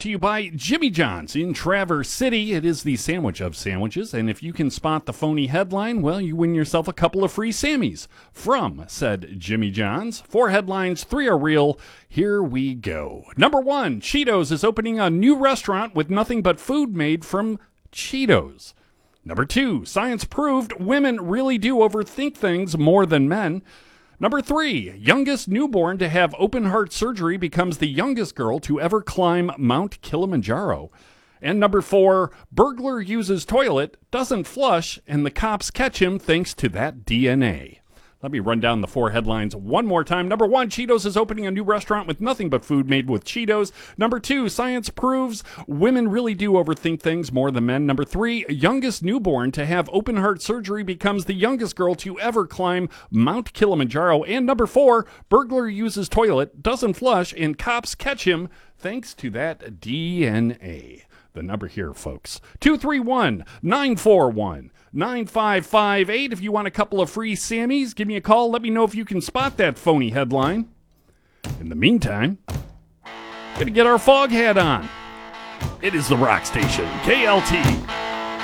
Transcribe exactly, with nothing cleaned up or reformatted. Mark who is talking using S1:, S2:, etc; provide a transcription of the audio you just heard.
S1: to you by Jimmy John's in Traverse City. It is the sandwich of sandwiches, and if you can spot the phony headline, well, you win yourself a couple of free Sammys from said Jimmy John's. Four headlines, three are real. Here we go. Number one, Cheetos is opening a new restaurant with nothing but food made from Cheetos. Number two, science proved women really do overthink things more than men. Number three, youngest newborn to have open heart surgery becomes the youngest girl to ever climb Mount Kilimanjaro. And number four, burglar uses toilet, doesn't flush, and the cops catch him thanks to that D N A. Let me run down the four headlines one more time. Number one, Cheetos is opening a new restaurant with nothing but food made with Cheetos. Number two, science proves women really do overthink things more than men. Number three, youngest newborn to have open heart surgery becomes the youngest girl to ever climb Mount Kilimanjaro. And number four, burglar uses toilet, doesn't flush, and cops catch him thanks to that D N A. The number here, folks, two three one, nine four one, nine five five eight. If you want a couple of free Sammys, give me a call. Let me know if you can spot that phony headline. In the meantime, gonna get our fog hat on. It is the Rock Station, K L T.